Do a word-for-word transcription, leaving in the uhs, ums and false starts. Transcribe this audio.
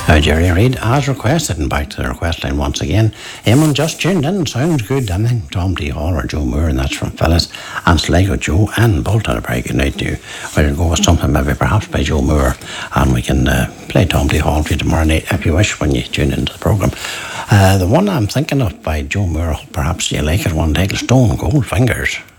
Uh, Jerry Reid, as requested, and back to the request line once again. Eamon just tuned in, sounds good. I think Tom D. Hall or Joe Moore, and that's from Phyllis, and Sligo Joe, and Bolt had a very good night too. We'll go with something maybe perhaps by Joe Moore, and we can uh, play Tom D. Hall for you tomorrow night if you wish when you tune into the programme. Uh, the one I'm thinking of by Joe Moore, perhaps you like it one, title Stone Cold Fingers.